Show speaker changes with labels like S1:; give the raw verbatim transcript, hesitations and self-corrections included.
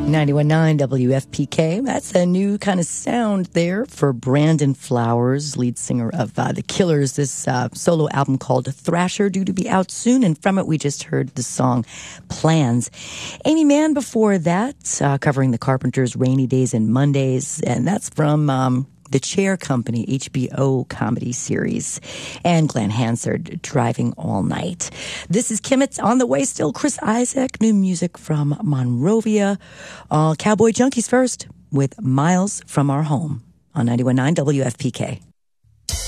S1: ninety-one point nine W F P K. That's a new kind of sound there for Brandon Flowers, lead singer of uh, The Killers. This uh, solo album called Thrasher, due to be out soon. And from it, we just heard the song Plans. Amy Mann before that, uh, covering the Carpenters' Rainy Days and Mondays. And that's from um, The Chair Company, H B O comedy series. And Glenn Hansard, Driving All Night. This is Kim. It's on the way still. Chris Isaak, new music from Monrovia. Uh, Cowboy Junkies first with Miles from Our Home on ninety-one point nine W F P K.